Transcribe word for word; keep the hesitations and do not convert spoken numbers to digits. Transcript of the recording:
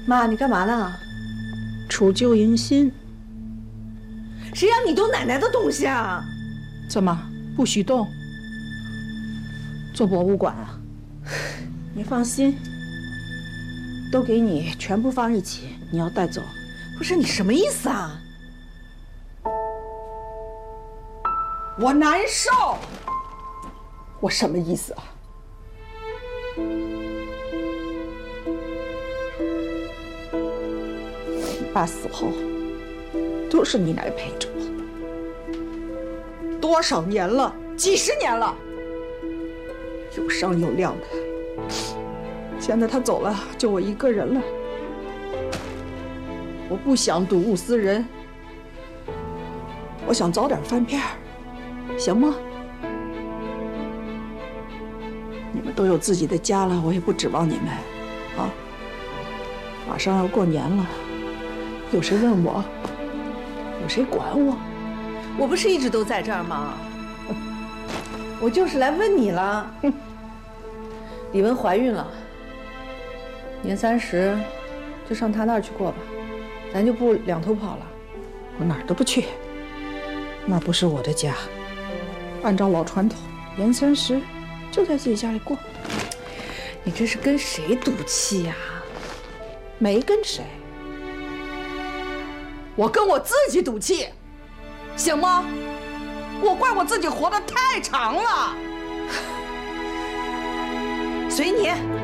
妈，你干嘛呢？ 除旧迎新。 谁让你动奶奶的东西啊？ 怎么不许动？做博物馆啊？你放心，都给你全部放一起，你要带走。 不是你什么意思啊？我难受。 我什么意思啊？爸死后，都是你来陪着我，多少年了，几十年了，有商有量的。现在他走了，就我一个人了。我不想睹物思人，我想早点翻篇儿，行吗？你们都有自己的家了，我也不指望你们，啊！马上要过年了。有谁问我？有谁管我？ 我不是一直都在这儿吗？我就是来问你了。李文怀孕了，年三十就上她那儿去过吧，咱就不两头跑了。 我哪儿都不去，那不是我的家。按照老传统，年三十就在自己家里过。 你这是跟谁赌气呀？ 没跟谁。我跟我自己赌气，行吗？我怪我自己活得太长了。 随你。